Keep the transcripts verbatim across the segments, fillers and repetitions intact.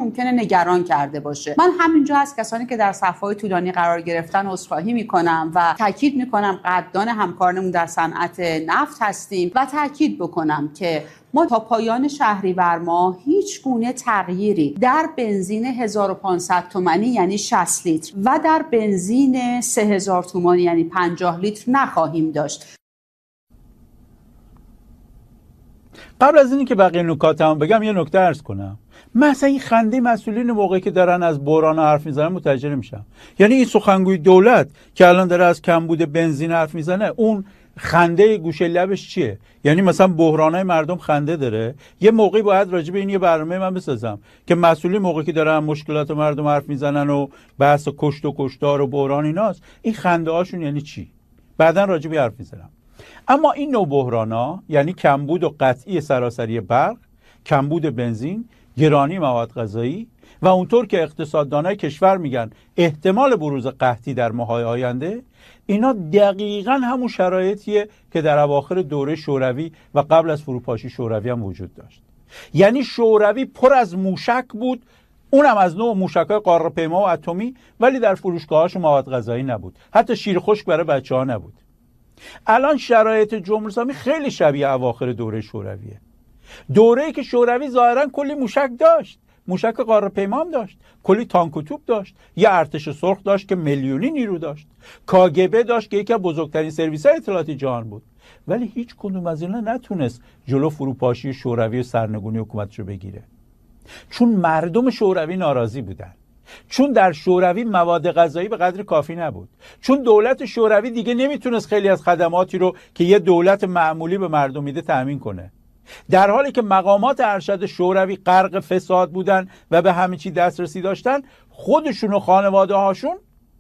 ممکنه نگران کرده باشه. من همینجا از کسانی که در صف‌های طولانی قرار گرفتن عذرخواهی میکنم و تاکید میکنم قدردان همکارانمون در صنعت نفت هستیم و تاکید بکنم که ما تا پایان شهریور ماه هیچ گونه تغییری در بنزین هزار و پانصد تومانی یعنی شصت لیتر و در بنزین سه هزار تومانی یعنی پنجاه لیتر نخواهیم داشت. قبل از اینی که بقیه نکاتمو بگم یه نکته عرض کنم. مثلا این خنده مسئولین موقعی که دارن از بحران حرف میزنن متوجه نمیشم. یعنی این سخنگوی دولت که الان داره از کمبود بنزین حرف میزنه، اون خنده گوشه لبش چیه؟ یعنی مثلا بحرانای مردم خنده داره. یه موقعی باید راجع به این یه برنامه من بسازم که مسئولین موقعی که دارن مشکلات مردم حرف میزنن و بحث کشت و کشتار و بحران ایناست، این خنده هاشون یعنی چی؟ بعدن راجع به حرف میزنم. اما این نوع بحرانا یعنی کمبود و قطعی سراسری برق، کمبود بنزین، گرانی مواد غذایی و اونطور که اقتصاددانای کشور میگن احتمال بروز قحطی در ماه‌های آینده، اینا دقیقاً همون شرایطیه که در اواخر دوره شوروی و قبل از فروپاشی شوروی هم وجود داشت. یعنی شوروی پر از موشک بود، اونم از نوع موشک‌های قاره‌پیما و اتمی، ولی در فروشگاهاش مواد غذایی نبود، حتی شیر خشک برای بچه‌ها نبود. الان شرایط جمهوری اسلامی خیلی شبیه اواخر دوره شورویه. دوره‌ای که شوروی ظاهراً کلی موشک داشت، موشک قاره‌پیما هم داشت، کلی تانک و توپ داشت، یه ارتش سرخ داشت که میلیونی نیرو داشت، کاگبه داشت که یکی از بزرگترین سرویس‌های اطلاعاتی جهان بود، ولی هیچ کدوم از اینا نتونست جلو فروپاشی شوروی و سرنگونی حکومتش رو بگیره. چون مردم شوروی ناراضی بودن، چون در شوروی مواد غذایی به قدر کافی نبود، چون دولت شوروی دیگه نمیتونست خیلی از خدماتی رو که یه دولت معمولی به مردم میده تأمین کنه، در حالی که مقامات ارشد شوروی غرق فساد بودن و به همه چی دسترسی داشتن، خودشون و خانواده هاشون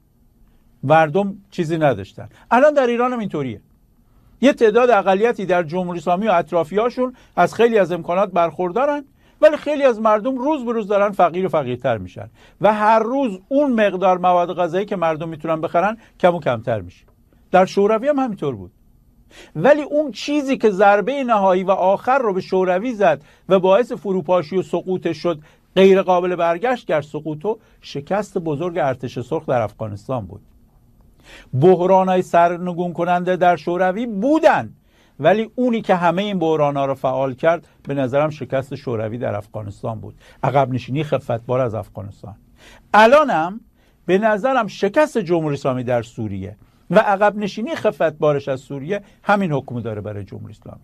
مردم چیزی نداشتن. الان در ایران هم اینطوریه. یه تعداد اقلیتی در جمهوری اسلامی و اطرافیاشون از خیلی از امکانات برخوردارن، ولی خیلی از مردم روز به روز دارن فقیر و فقیرتر میشن و هر روز اون مقدار مواد غذایی که مردم میتونن بخرن کم و کمتر میشه. در شوروی هم همینطور بود. ولی اون چیزی که ضربه نهایی و آخر رو به شوروی زد و باعث فروپاشی و سقوطش شد، غیر قابل برگشت کرد سقوط و شکست بزرگ ارتش سرخ در افغانستان بود. بحرانای سرنگون کننده در شوروی بودن، ولی اونی که همه این بحرانا رو فعال کرد به نظرم شکست شوروی در افغانستان بود، عقب نشینی خفتبار از افغانستان. الانم به نظرم شکست جمهوری اسلامی در سوریه و عقب نشینی خفتبارش از سوریه همین حکم داره برای جمهوری اسلامی.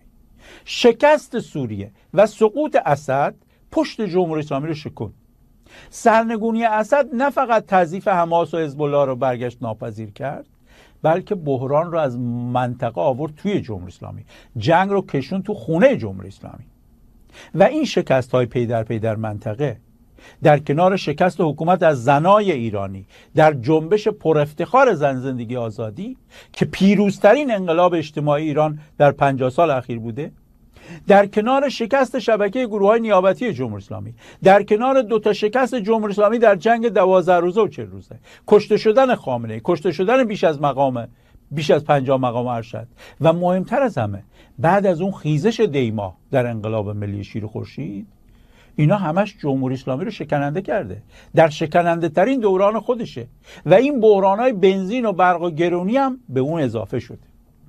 شکست سوریه و سقوط اسد پشت جمهوری اسلامی رو شکن. سرنگونی اسد نه فقط تضعیف حماس و حزب الله رو برگشت ناپذیر کرد، بلکه بحران رو از منطقه آورد توی جمهوری اسلامی، جنگ رو کشون تو خونه جمهوری اسلامی. و این شکست های پی در پی در منطقه در کنار شکست حکومت از زنای ایرانی در جنبش پر افتخار زن زندگی آزادی که پیروزترین انقلاب اجتماعی ایران در پنجاه سال اخیر بوده، در کنار شکست شبکه گروه‌های نیابتی جمهوری اسلامی، در کنار دو تا شکست جمهوری اسلامی در جنگ دوازده روزه و چهل روزه، کشته شدن خامنه‌ای، کشته شدن بیش از مقام بیش از پنجاه مقام ارشد و مهمتر از همه بعد از اون خیزش دیما در انقلاب ملی شیر خورشید، اینا همش جمهوری اسلامی رو شکننده کرده، در شکننده ترین دوران خودشه و این بحران‌های بنزین و برق و گرونی هم به اون اضافه شده.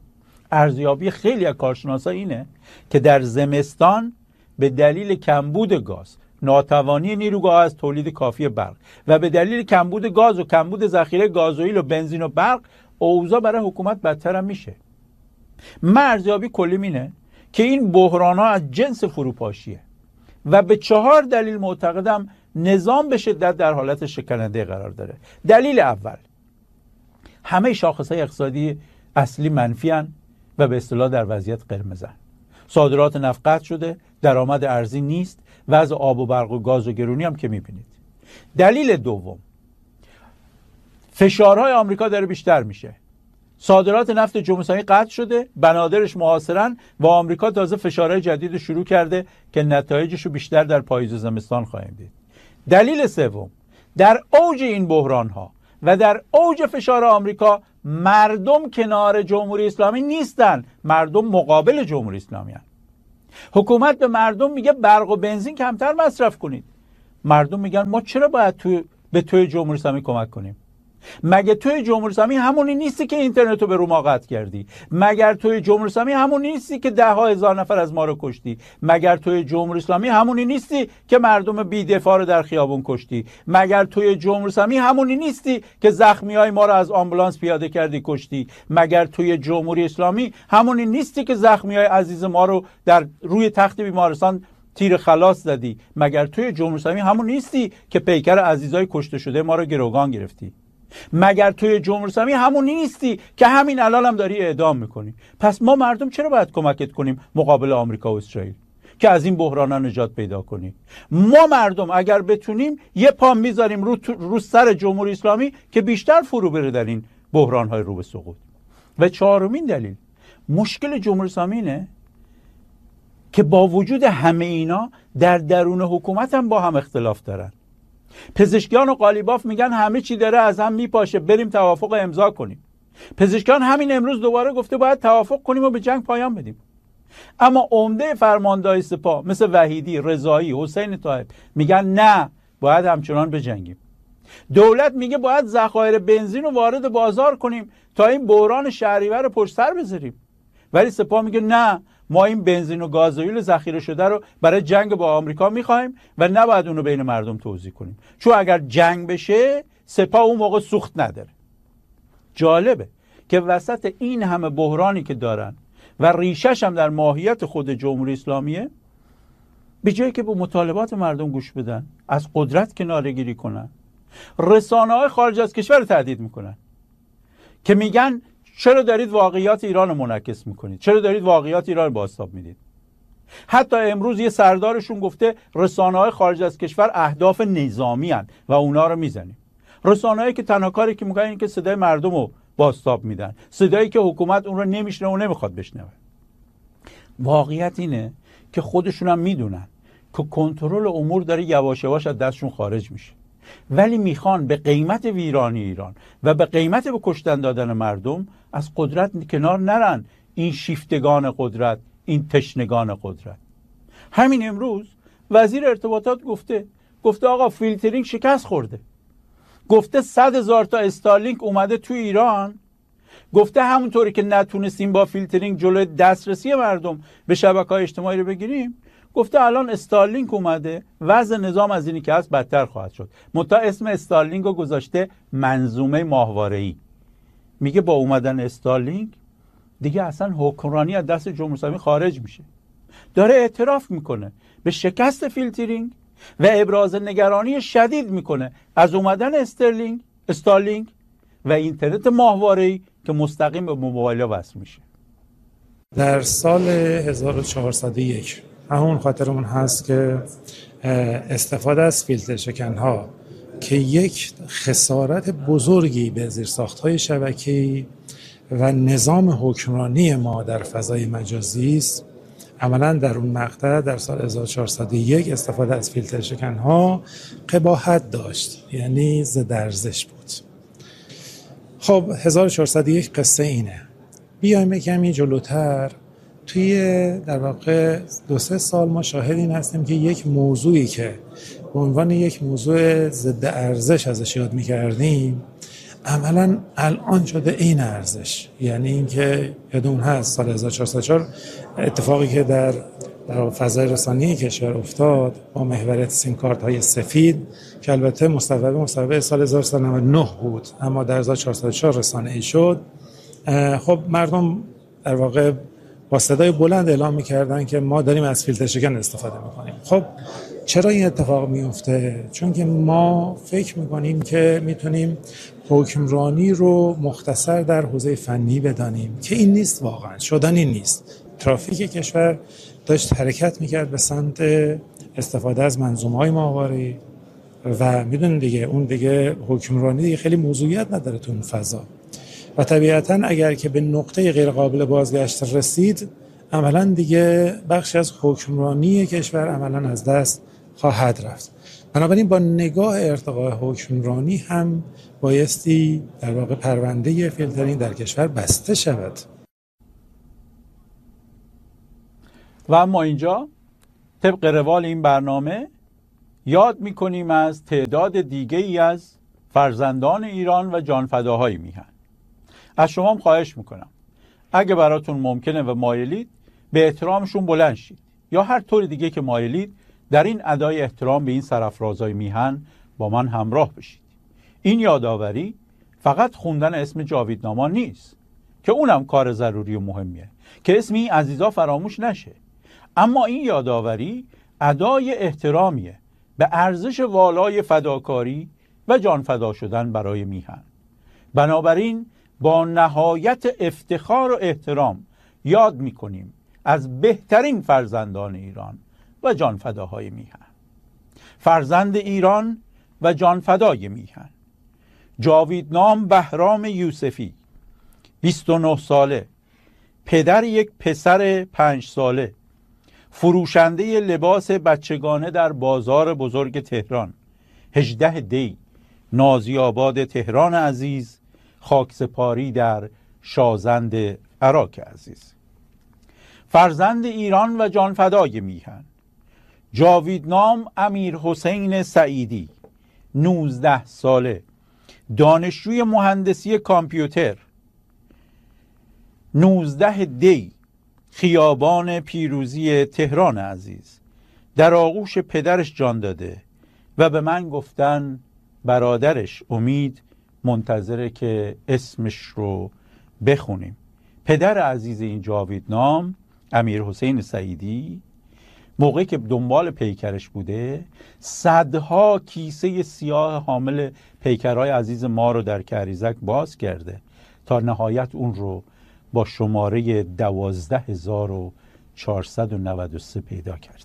ارزیابی خیلی از کارشناسا اینه که در زمستان به دلیل کمبود گاز، ناتوانی نیروگاه از تولید کافی برق و به دلیل کمبود گاز و کمبود ذخیره گازوئیل و بنزین و برق، اوضاع برای حکومت بدتر هم میشه. من ارزیابی کلیم اینه که این بحران‌ها از جنس فروپاشیه و به چهار دلیل معتقدم نظام به شدت در حالت شکننده قرار داره. دلیل اول، همه شاخص‌های اقتصادی اصلی منفی هن و به اصطلاح در وضعیت قرمزن. صادرات نفت قطع شده، درآمد ارزی نیست، وضع آب و برق و گاز و گرونی هم که میبینید. دلیل دوم، فشارهای آمریکا داره بیشتر میشه. صادرات نفت جمهوری اسلامی قطع شده، بنادرش محاصرن و آمریکا تازه فشارهای جدید رو شروع کرده که نتایجش رو بیشتر در پاییز و زمستان خواهیم دید. دلیل سوم، در اوج این بحران‌ها و در اوج فشار آمریکا مردم کنار جمهوری اسلامی نیستن، مردم مقابل جمهوری اسلامی هستند. حکومت به مردم میگه برق و بنزین کمتر مصرف کنید، مردم میگن ما چرا باید تو به توی جمهوری اسلامی کمک کنیم؟ مگه توی جمهوری اسلامی همونی نیستی که اینترنت رو به رو ما قطع کردی؟ مگر توی جمهوری اسلامی همونی نیستی که ده ها هزار نفر از ما رو کشتی؟ مگر توی جمهوری اسلامی همونی نیستی که مردم بی‌دفاع رو در خیابون کشتی؟ مگر توی جمهوری اسلامی همونی نیستی که زخمیای ما رو از آمبولانس پیاده کردی کشتی؟ مگر توی جمهوری اسلامی همونی نیستی که زخمیای عزیز ما رو در روی تخت بیمارستان تیر خلاص زدی؟ مگر توی جمهوری اسلامی همون نیستی که پیکر عزیزای کشته شده ما رو گروگان گرفتی؟ مگر توی جمهوری اسلامی همونی نیستی که همین الان هم داری اعدام میکنی؟ پس ما مردم چرا باید کمکت کنیم مقابل آمریکا و اسرائیل که از این بحرانا نجات پیدا کنی؟ ما مردم اگر بتونیم یه پا میذاریم رو, رو سر جمهوری اسلامی که بیشتر فرو بره در این بحران‌های رو به سقوط. و چهارمین دلیل، مشکل جمهوری اسلامی اینه که با وجود همه اینا در درون حکومت هم با هم اختلاف دارن. پزشکیان و قالیباف میگن همه چی داره از هم میپاشه، بریم توافق امضا کنیم. پزشکیان همین امروز دوباره گفته باید توافق کنیم و به جنگ پایان بدیم. اما عمده فرماندهای سپاه مثل وحیدی، رضایی، حسین طاهر میگن نه، باید همچنان بجنگیم. دولت میگه باید ذخایر بنزین رو وارد بازار کنیم تا این بحران شهریور رو پشت سر بذاریم. ولی سپاه میگه نه، ما این بنزین و گازوئیل ذخیره شده رو برای جنگ با آمریکا میخوایم و نباید اونو بین مردم توزیع کنیم، چون اگر جنگ بشه سپاه اون موقع سوخت نداره. جالبه که وسط این همه بحرانی که دارن و ریشش هم در ماهیت خود جمهوری اسلامیه، به جایی که به مطالبات مردم گوش بدن، از قدرت کناره‌گیری کنن، رسانه‌های خارج از کشور رو تهدید میکنن که میگن چرا دارید واقعیات ایران رو منعکس میکنید؟ چرا دارید واقعیات ایران رو بازتاب میدید؟ حتی امروز یه سردارشون گفته رسانه‌های خارج از کشور اهداف نظامی هن و اونا رو میزنیم. رسانه‌هایی که تنها کاری که میکنن این که صدای مردم رو بازتاب میدن، صدایی که حکومت اون رو نمیشنوه و نمیخواد بشنوه. واقعیت اینه که خودشون هم میدونن که کنترل امور داره یواش یواش از دستشون خارج میشه، ولی میخوان به قیمت ویرانی ایران و به قیمت به کشتن دادن مردم از قدرت کنار نرن. این شیفتگان قدرت، این تشنگان قدرت. همین امروز وزیر ارتباطات گفته گفته آقا فیلترینگ شکست خورده. گفته صد هزار تا استارلینک اومده تو ایران. گفته همونطوری که نتونستیم با فیلترینگ جلوی دسترسی مردم به شبکه‌های اجتماعی رو بگیریم، گفته الان استارلینک اومده، وضع نظام از اینی که هست بدتر خواهد شد. متا اسم استارلینک رو گذاشته منظومه ماهواره‌ای. میگه با اومدن استارلینک دیگه اصلا حکمرانی از دست جمهوری اسلامی خارج میشه. داره اعتراف میکنه به شکست فیلترینگ و ابراز نگرانی شدید میکنه از اومدن استرلینگ، استارلینک و اینترنت ماهواره‌ای که مستقیم به موبایل‌ها وصل میشه. در سال هزار و چهارصد و یک همون خاطرمون هست که استفاده از فیلتر شکن‌ها که یک خسارت بزرگی به زیرساخت‌های شبکه‌ای و نظام حکمرانی ما در فضای مجازی است، عملاً در اون مقطع در سال هزار و چهارصد و یک استفاده از فیلتر شکن‌ها قباحت داشت، یعنی ضد ارزش بود. خب هزار و چهارصد و یک قصه اینه. بیایم کمی جلوتر، توی در واقع دو سه سال ما شاهد این هستیم که یک موضوعی که به عنوان یک موضوع ضد ارزش ازش یاد می‌کردیم عملاً الان شده این ارزش. یعنی اینکه یادمون هست سال هزار و چهارصد و چهار اتفاقی که در در فضای رسانه‌ای کشور افتاد با محوریت سیم کارت های سفید که البته مصوبه مصوبه سال هزار و سیصد و نود و نه بود اما در هزار و چهارصد و چهار رسانه‌ای شد. خب مردم در واقع با صدای بلند اعلام می‌کردن که ما داریم از فیلتر شکن استفاده می‌کنیم. خب چرا این اتفاق میفته؟ چون که ما فکر می‌کنیم که میتونیم حکمرانی رو مختصر در حوزه فنی بدانیم که این نیست، واقعا شدنی نیست. ترافیک کشور داشت حرکت می‌کرد به سمت استفاده از منظومه‌های ماهواره‌ای و میدونید دیگه اون دیگه حکمرانی دیگه خیلی موضوعیت نداره تو اون فضا و طبیعتاً اگر که به نقطه غیر قابل بازگشت رسید عملاً دیگه بخشی از حکمرانی کشور عملاً از دست خواهد رفت. بنابراین با نگاه ارتقاء حکمرانی هم بایستی در واقع پرونده فیلترینگ در کشور بسته شود. و اما اینجا طبق روال این برنامه یاد میکنیم از تعداد دیگه ای از فرزندان ایران و جانفداهای میهن. از شما هم خواهش میکنم اگه براتون ممکنه و مایلید به احترامشون بلند شید یا هر طور دیگه که مایلید در این ادای احترام به این سرافرازای میهن با من همراه بشید. این یادآوری فقط خوندن اسم جاویدنامه نیست که اونم کار ضروری و مهمیه که اسم این عزیزا فراموش نشه، اما این یادآوری ادای احترامیه به ارزش والای فداکاری و جان فدا شدن برای میهن. بنابراین با نهایت افتخار و احترام یاد میکنیم از بهترین فرزندان ایران و جان فداهای میهن. فرزند ایران و جان فدای میهن: جاویدنام بهرام یوسفی، بیست و نه ساله، پدر یک پسر پنج ساله، فروشنده لباس بچگانه در بازار بزرگ تهران، هجده دی، نازی آباد تهران عزیز، خاکسپاری در شازند عراق عزیز. فرزند ایران و جانفدای میهن: جاویدنام امیر حسین سعیدی، نوزده ساله، دانشجوی مهندسی کامپیوتر، نوزده دی، خیابان پیروزی تهران عزیز. در آغوش پدرش جان داده و به من گفتن برادرش امید منتظره که اسمش رو بخونیم. پدر عزیز این جاویدنام امیر حسین سعیدی موقعی که دنبال پیکرش بوده صدها کیسه سیاه حامل پیکرهای عزیز ما رو در کریزک باز کرده تا نهایت اون رو با شماره دوازده هزار و چهارصد و نود و سه پیدا کرده.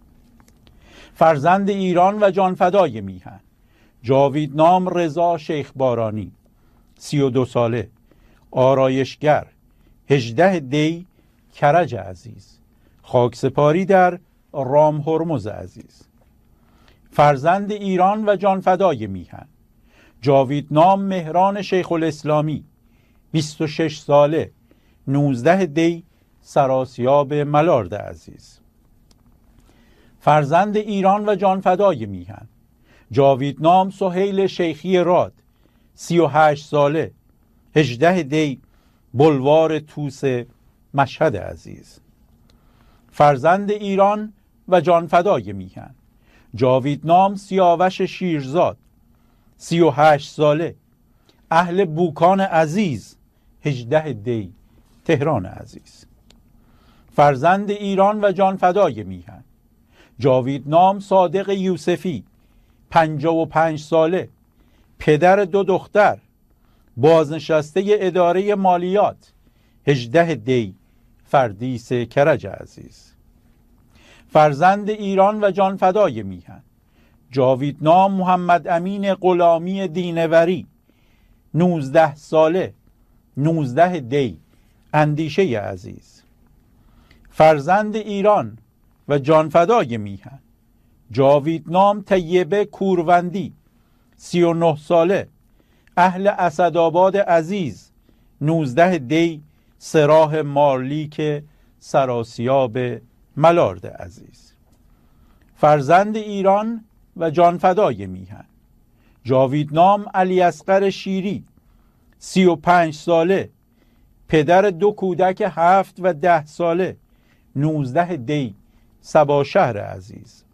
فرزند ایران و جانفدای میهن: جاویدنام رضا شیخ بارانی، سی و دو ساله، آرایشگر، هجده دی، کرج عزیز، خاکسپاری در رام هرمز عزیز. فرزند ایران و جانفدای میهن: جاویدنام مهران شیخ الاسلامی، بیست و شش ساله، نوزده دی، سراسیاب ملارد عزیز. فرزند ایران و جانفدای میهن: جاویدنام سهیل شیخی راد، سی و هشت ساله، هجده دی، بلوار توس مشهد عزیز. فرزند ایران و جانفدای میهن: جاویدنام سیاوش شیرزاد، سی و هشت ساله، اهل بوکان عزیز، هجده دی، تهران عزیز. فرزند ایران و جانفدای میهن: جاویدنام صادق یوسفی، پنجاه و پنج ساله، پدر دو دختر، بازنشسته اداره مالیات، هجده دی، فردیس کرج عزیز. فرزند ایران و جانفدای میهن: جاویدنام محمد امین غلامی دینوری، نوزده ساله، نوزده دی، اندیشه عزیز. فرزند ایران و جانفدای میهن: جاویدنام طیبه کوروندی، سی و نه ساله، اهل اسدآباد عزیز، نوزده دی، سراح مارلیک سراسیاب ملارد عزیز. فرزند ایران و جانفدای میهن: جاویدنام علی اصغر شیری، سی و پنج ساله، پدر دو کودک هفت و ده ساله، نوزده دی، سباشهر عزیز.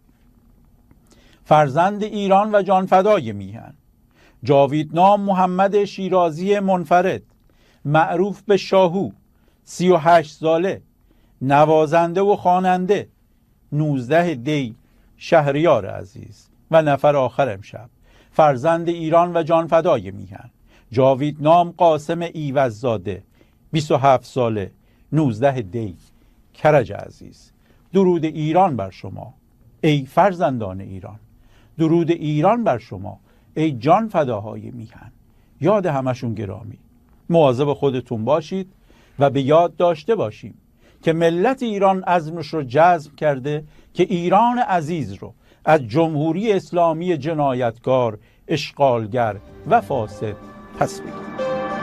فرزند ایران و جانفدای میهن: جاویدنام محمد شیرازی منفرد، معروف به شاهو، سی و هشت ساله، نوازنده و خواننده، نوزده دی، شهریار عزیز. و نفر آخر امشب، فرزند ایران و جانفدای میهن: جاویدنام قاسم ایوززاده، بیست و هفت ساله، نوزده دی، کرج عزیز. درود ایران بر شما ای فرزندان ایران، درود ایران بر شما ای جان فداهای میهن. یاد همشون گرامی. مواظب خودتون باشید و به یاد داشته باشیم که ملت ایران عزمش رو جزم کرده که ایران عزیز رو از جمهوری اسلامی جنایتکار، اشغالگر و فاسد پس بگیره.